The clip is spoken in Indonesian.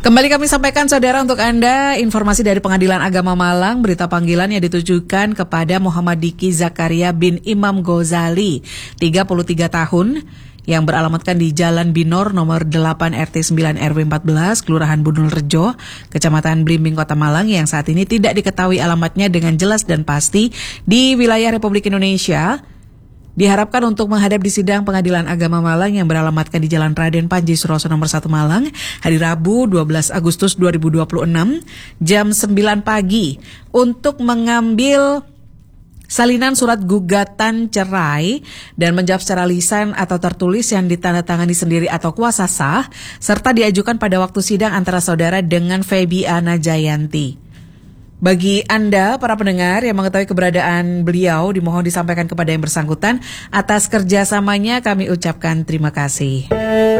Kembali kami sampaikan saudara untuk Anda informasi dari Pengadilan Agama Malang, berita panggilan yang ditujukan kepada Muhammad Diki Zakaria bin Imam Ghazali, 33 tahun, yang beralamatkan di Jalan Binor nomor 8 RT 9 RW 14, Kelurahan Bunul Rejo, Kecamatan Blimbing, Kota Malang, yang saat ini tidak diketahui alamatnya dengan jelas dan pasti di wilayah Republik Indonesia. Diharapkan untuk menghadap di sidang Pengadilan Agama Malang yang beralamatkan di Jalan Raden Panji Suroso nomor 1 Malang, hari Rabu 12 Agustus 2026, jam 9 pagi, untuk mengambil salinan surat gugatan cerai dan menjawab secara lisan atau tertulis yang ditandatangani sendiri atau kuasa sah, serta diajukan pada waktu sidang antara saudara dengan Febiana Jayanti. Bagi Anda, para pendengar yang mengetahui keberadaan beliau, dimohon disampaikan kepada yang bersangkutan. Atas kerjasamanya kami ucapkan terima kasih.